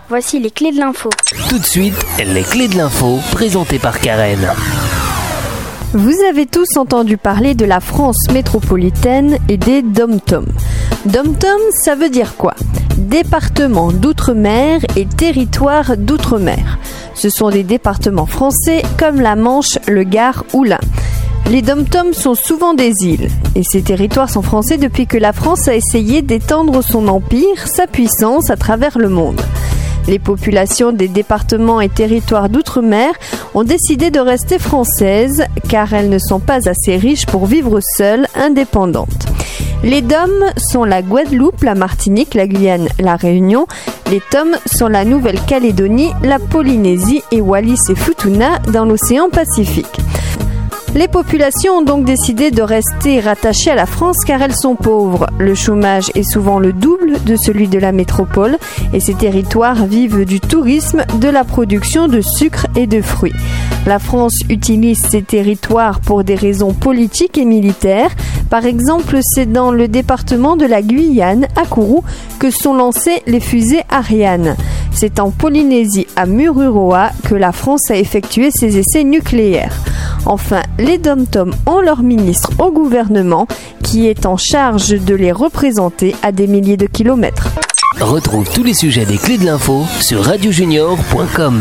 Voici les clés de l'info. Tout de suite, les clés de l'info présentées par Karen. Vous avez tous entendu parler de la France métropolitaine et des DOM-TOM. DOM-TOM, ça veut dire quoi ? Département d'outre-mer et territoire d'outre-mer. Ce sont des départements français comme la Manche, le Gard ou l'Ain. Les DOM-TOM sont souvent des îles, et ces territoires sont français depuis que la France a essayé d'étendre son empire, sa puissance à travers le monde. Les populations des départements et territoires d'outre-mer ont décidé de rester françaises car elles ne sont pas assez riches pour vivre seules, indépendantes. Les DOM sont la Guadeloupe, la Martinique, la Guyane, la Réunion. Les TOM sont la Nouvelle-Calédonie, la Polynésie et Wallis et Futuna dans l'océan Pacifique. Les populations ont donc décidé de rester rattachées à la France car elles sont pauvres. Le chômage est souvent le double de celui de la métropole et ces territoires vivent du tourisme, de la production de sucre et de fruits. La France utilise ces territoires pour des raisons politiques et militaires. Par exemple, c'est dans le département de la Guyane, à Kourou, que sont lancées les fusées Ariane. C'est en Polynésie, à Mururoa, que la France a effectué ses essais nucléaires. Enfin, les DOM-TOM ont leur ministre au gouvernement qui est en charge de les représenter à des milliers de kilomètres. Retrouve tous les sujets des clés de l'info sur radiojunior.com.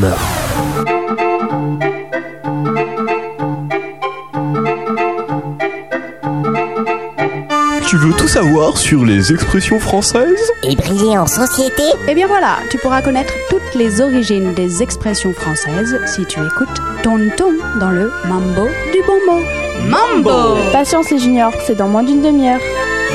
Tu veux tout savoir sur les expressions françaises ? Et briller en société ? Eh bien voilà, tu pourras connaître toutes les origines des expressions françaises si tu écoutes Ton Ton dans le Mambo du Bon Mot. Mambo! Patience les juniors, c'est dans moins d'une demi-heure.